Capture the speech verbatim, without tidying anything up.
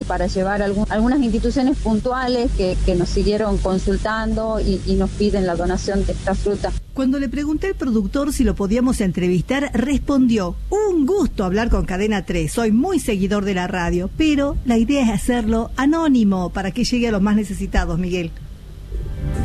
para llevar a algún, algunas instituciones puntuales que, que nos siguieron consultando y, y nos piden la donación de esta fruta. Cuando le pregunté al productor si lo podíamos entrevistar, respondió: un gusto hablar con Cadena tres, soy muy seguidor de la radio, pero la idea es hacerlo anónimo para que llegue a los más necesitados, Miguel.